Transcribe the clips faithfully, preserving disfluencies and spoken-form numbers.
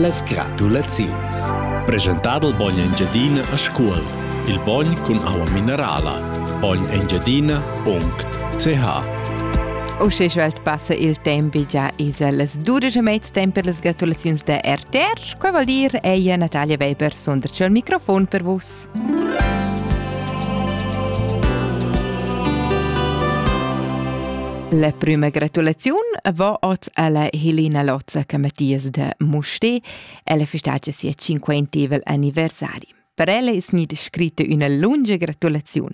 Las gratulaziuns. Presentado il Bogn Engiadina a scuol. Il Bogn con agua minerala. bogn engiadina punct c h. O se svelt passa il tempo già isa las dodici mezz tempo per las gratulazioni da R T R. Qua vuol dire eia Natalia Weber sonderci il microfono per vos. La prima gratulazione va alla Helena Lozza che Mattias de Musté. Ella festeggia sia cinquantesimo anniversario. Per ella è stata scritta una lunga gratulazione.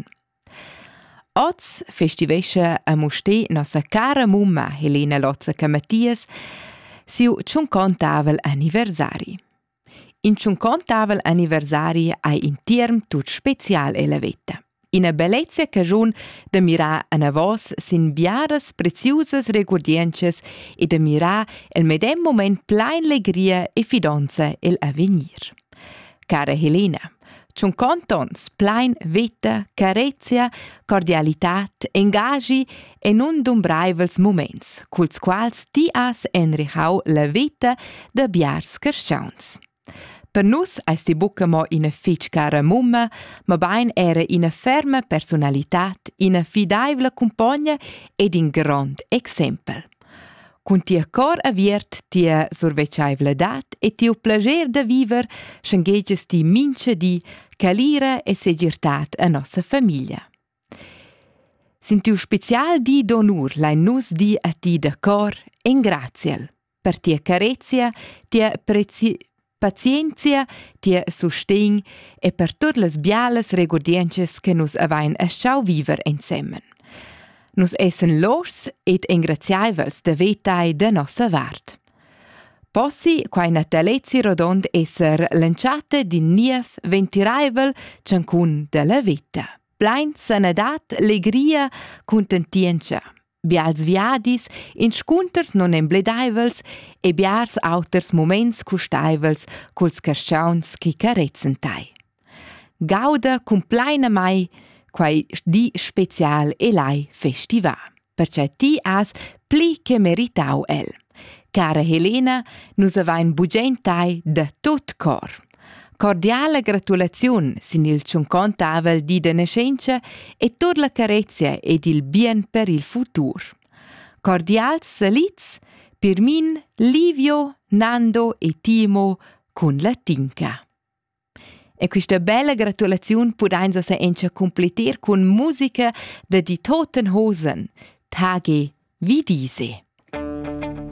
Oggi festivesce a Musté nostra cara mamma Helena Lozza che Mattias siu cinquantesimo anniversario. In cinquantesimo anniversario hai in term tut special e la vita. In a bellezza cagion da mirar a navos sin biaras preziosas recordiences e da mirar el medem moment plein legria e fidanza el avenir. Cara Helena, cinquanta ans plein vita, carezia, cordialitat, engagi e non dumbraivels moments, culs quals ti has enrichau la vita da biars carstjauns. Per nus eis di buca mo ina fitch cara mumma, ma bain era ina ferma personalitat, ina fidaivla compagna ed in grand exempel. Cun tia cor aviert, tia survecciaivla dat e tiu plager da viver, schengeges ti mince di calira e segirtat a nossa famiglia. Sintiu special di d'onur lain nus di a ti da cor en graziel, per tia carezia, tia prezi pazienzia, tia sustegn e per tutte le bialas recordiences che nus avain a schau viver insemmen. Nus essen los ed engraziaivels da vetai da nossa vart. Possi quai natalezi rodond esser lanciata din nief ventiraivel ciancun de la vita. Plein sanadat, legria, contentientia. Bials viadis, in scunters non embledaivels e biars auters moments custaivels culs carstjauns che carezzentai. Gauda cum pleina mai quai di special e lai festiva, perché ti has pli che meritau el. Cara Helena, nus avain bugentai da tot cor. Cordiale gratulazione sin il cinquantavel di de nascenza e tot la carezia ed il bien per il futur. Cordial salits per min, Livio, Nando e Timo con la Tinca. E questa bella gratulazione pudain se encha completer con musica de die Toten Hosen, Tage wie diese.